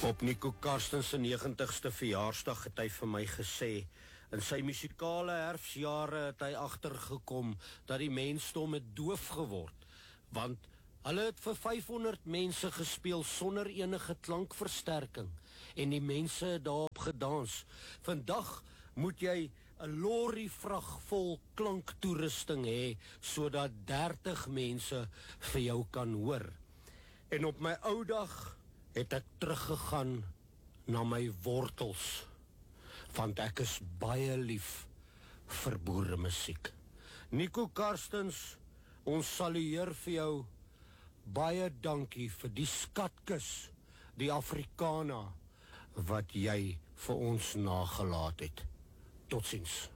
Op Nico Karstens se 90ste verjaarsdag het hy vir my gesê, in sy musikale herfsjare het hy agtergekom dat die mensdom het doof geword, want hulle het vir 500 mense gespeel sonder enige klankversterking, en die mense het daarop gedans. Vandag moet jy 'n lorryvrag vol klanktoerusting hê, sodat 30 mense vir jou kan hoor. En op my ou dag het ek teruggegaan na my wortels, want ek is baie lief vir boeremusiek. Nico Karstens, ons salueer vir jou, baie dankie vir die skatkis, die Afrikaner, wat jy vir ons nagelaat het. Totsiens.